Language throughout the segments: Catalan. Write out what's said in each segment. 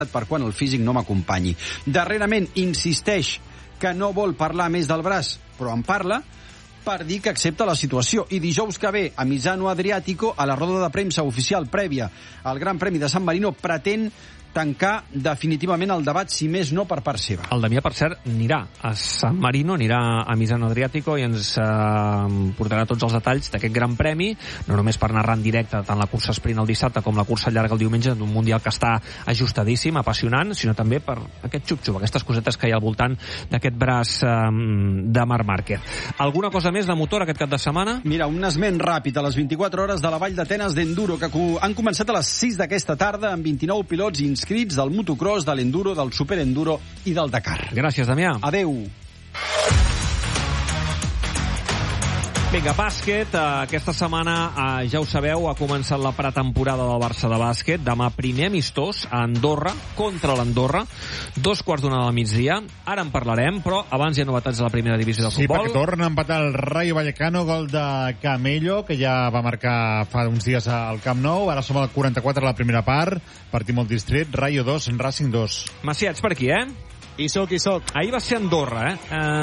per quan el físic no m'acompanyi. Darrerament insisteix que no vol parlar més del braç, però en parla per dir que accepta la situació. I dijous que ve a Misano Adriatico, a la roda de premsa oficial prèvia al Gran Premi de San Marino, pretén tancar definitivament el debat, si més no per part seva. El Damià, per cert, anirà a San Marino, anirà a Misano Adriatico i ens portarà tots els detalls d'aquest Gran Premi, no només per narrar en directe tant la cursa sprint el dissabte com la cursa llarga el diumenge, d'un mundial que està ajustadíssim, apassionant, sinó també per aquest xup-xup, aquestes cosetes que hi ha al voltant d'aquest braç de Marc Márquez. Alguna cosa més de motor aquest cap de setmana? Mira, un esment ràpid a les 24 hores de la Vall d'Atenes d'Enduro, que han començat a les 6 d'aquesta tarda amb 29 pilots inscrits del motocross, de l'enduro, del superenduro i del Dakar. Gràcies, Damià. Adeu. Vinga, bàsquet. Aquesta setmana, ja ho sabeu, ha començat la pretemporada del Barça de bàsquet. Demà primer amistós a Andorra, contra l'Andorra, 2:15 del migdia. Ara en parlarem, però abans hi ha novetats de la primera divisió de futbol. Sí, perquè torna a empatar el Rayo Vallecano, gol de Camello, que ja va marcar fa uns dies al Camp Nou. Ara som al 44 a la primera part, partim molt distret. Rayo 2, Racing 2. Macià, ets per aquí, eh? Hi soc. Ahir va ser a Andorra,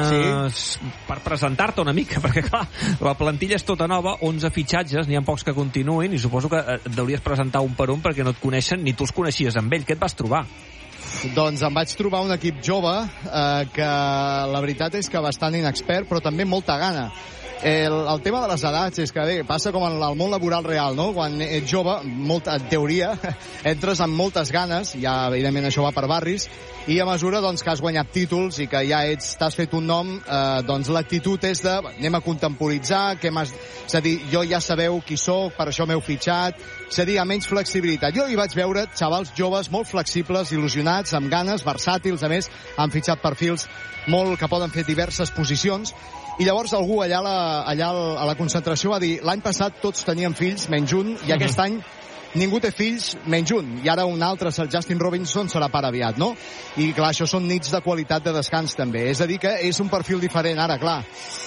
Sí. Per presentar-te una mica, perquè clar, la plantilla és tota nova, 11 fitxatges, n'hi ha pocs que continuïn, i suposo que et deuries presentar un per un perquè no et coneixen, ni tu els coneixies amb ell. Què et vas trobar? Doncs em vaig trobar un equip jove que la veritat és que bastant inexpert, però també molta gana. El tema de les edats és que bé, passa com en el món laboral real, no? Quan ets jove, en teoria, entres amb moltes ganes, ja evidentment això va per barris, i a mesura doncs, que has guanyat títols i que ja t'has fet un nom, doncs l'actitud és de anem a contemporitzar, és a dir, jo ja sabeu qui sóc, per això m'heu fitxat, és a dir, amb menys flexibilitat. Jo hi vaig veure xavals joves molt flexibles, il·lusionats, amb ganes, versàtils, a més, han fitxat perfils molt que poden fer diverses posicions. I llavors algú allà a la concentració va dir l'any passat tots tenien fills menys un i aquest any ningú té fills menys un, i ara un altre, el Justin Robinson, serà pare aviat, no? I clar, això són nits de qualitat de descans també, és a dir que és un perfil diferent ara, clar.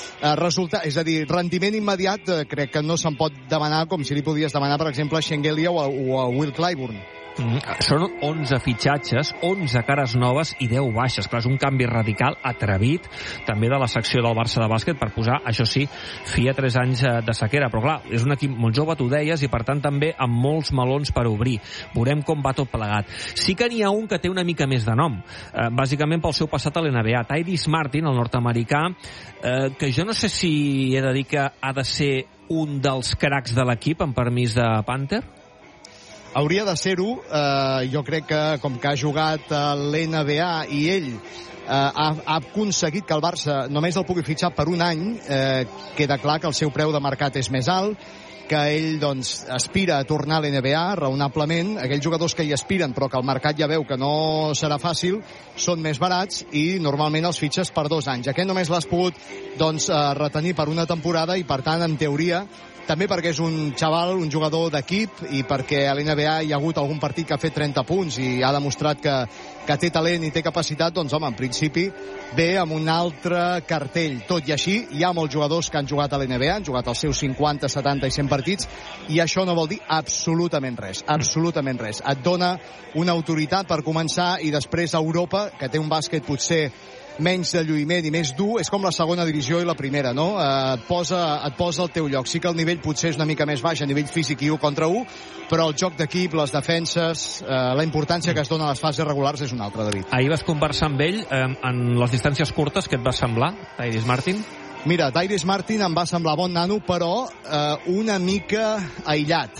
És a dir, rendiment immediat crec que no se'n pot demanar com si li podies demanar, per exemple, a Shengelia o a Will Clyburn. Són 11 fitxatges, 11 cares noves i 10 baixes. Clar, és un canvi radical, atrevit, també de la secció del Barça de bàsquet per posar, això sí, fi a 3 anys de sequera. Però clar, és un equip molt jove, tu deies, i per tant també amb molts melons per obrir. Veurem com va tot plegat. Sí que n'hi ha un que té una mica més de nom, bàsicament pel seu passat a l'NBA. Tyrese Martin, el nord-americà, que jo no sé si he de dir que ha de ser un dels cracs de l'equip, amb permís de Panther. Hauria de ser-ho, jo crec que com que ha jugat a l'NBA i ell ha aconseguit que el Barça només el pugui fitxar per un any, queda clar que el seu preu de mercat és més alt, que ell doncs, aspira a tornar a l'NBA raonablement. Aquells jugadors que hi aspiren però que el mercat ja veu que no serà fàcil són més barats i normalment els fitxes per 2 anys. Aquest només l'has pogut retenir per una temporada i per tant en teoria també perquè és un xaval, un jugador d'equip i perquè a l'NBA hi ha hagut algun partit que ha fet 30 punts i ha demostrat que té talent i té capacitat, doncs home, en principi ve amb un altre cartell. Tot i així, hi ha molts jugadors que han jugat a l'NBA, han jugat els seus 50, 70 i 100 partits i això no vol dir absolutament res, absolutament res. Et dona una autoritat per començar i després a Europa, que té un bàsquet potser menys de lluïment i més dur, és com la segona divisió i la primera, no? Et posa al teu lloc. Sí que el nivell potser és una mica més baix a nivell físic i 1 contra 1, però el joc d'equip, les defenses, la importància que es dona a les fases regulars és una altra, David. Ahir vas conversar amb ell en les distàncies curtes. Què et va semblar, Tyrese Martin? Mira, Tyrese Martin em va semblar bon nano, però una mica aïllat.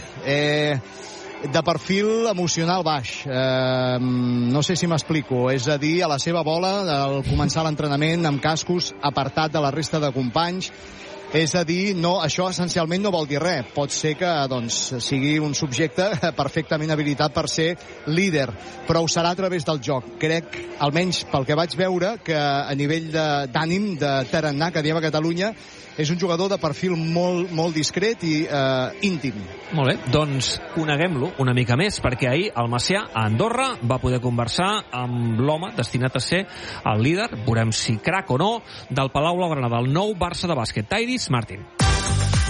De perfil emocional baix. No sé si m'explico. És a dir, a la seva bola, al començar l'entrenament amb cascos, apartat de la resta de companys. És a dir, no, això essencialment no vol dir res. Pot ser que doncs, sigui un subjecte perfectament habilitat per ser líder, però ho serà a través del joc. Crec, almenys pel que vaig veure, que a nivell d'ànim, de tarannà, que diem a Catalunya, és un jugador de perfil molt, molt discret i íntim. Molt bé, doncs coneguem-lo una mica més, perquè ahir el Macià a Andorra va poder conversar amb l'home destinat a ser el líder, veurem si crac o no, del Palau Blaugrana, del nou Barça de bàsquet, Tyrese Martin.